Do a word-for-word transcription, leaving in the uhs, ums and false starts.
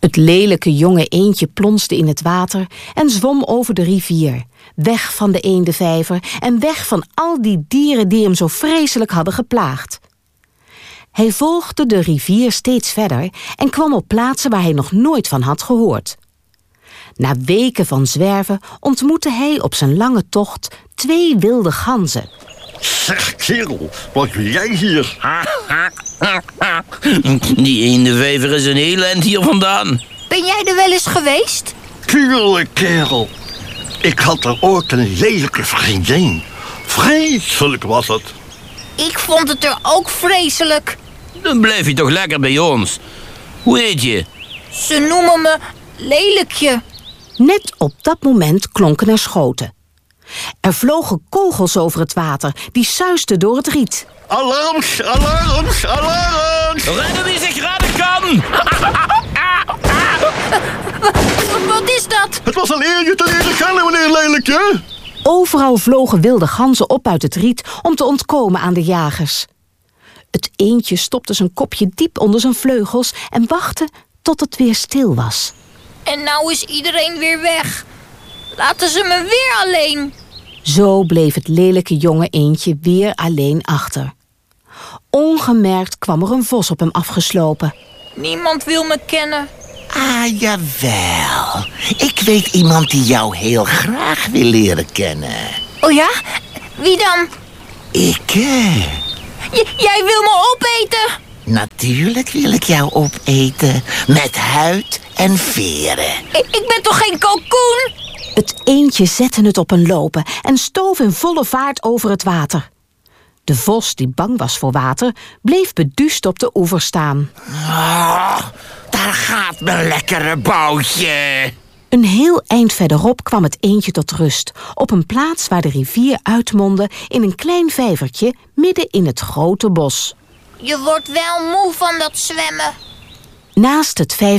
Het lelijke jonge eendje plonsde in het water en zwom over de rivier, weg van de eendenvijver en weg van al die dieren die hem zo vreselijk hadden geplaagd. Hij volgde de rivier steeds verder en kwam op plaatsen waar hij nog nooit van had gehoord. Na weken van zwerven ontmoette hij op zijn lange tocht twee wilde ganzen. Zeg, kerel, wat doe jij hier? Die eendenvijver is een heel eind hier vandaan. Ben jij er wel eens geweest? Tuurlijk, kerel. Ik had er ooit een lelijke vriendin. Vreselijk was het. Ik vond het er ook vreselijk. Dan blijf je toch lekker bij ons. Hoe heet je? Ze noemen me Lelijkje. Net op dat moment klonken er schoten. Er vlogen kogels over het water, die suisden door het riet. Alarms, alarms, alarms! Redden wie zich redden kan! Wat is dat? Het was een eer je te leren kennen, meneer Lelijkje. Overal vlogen wilde ganzen op uit het riet om te ontkomen aan de jagers. Het eendje stopte zijn kopje diep onder zijn vleugels en wachtte tot het weer stil was. En nou is iedereen weer weg. Laten ze me weer alleen. Zo bleef het lelijke jonge eendje weer alleen achter. Ongemerkt kwam er een vos op hem afgeslopen. Niemand wil me kennen. Ah, jawel. Ik weet iemand die jou heel graag wil leren kennen. Oh ja? Wie dan? Ik, eh... J- jij wil me opeten? Natuurlijk wil ik jou opeten. Met huid en veren. Ik, ik ben toch geen kalkoen? Het eendje zette het op een lopen en stoof in volle vaart over het water. De vos, die bang was voor water, bleef beduust op de oever staan. Oh, daar gaat mijn lekkere boutje. Een heel eind verderop kwam het eendje tot rust, op een plaats waar de rivier uitmondde in een klein vijvertje midden in het grote bos. Je wordt wel moe van dat zwemmen. Naast het vijvertje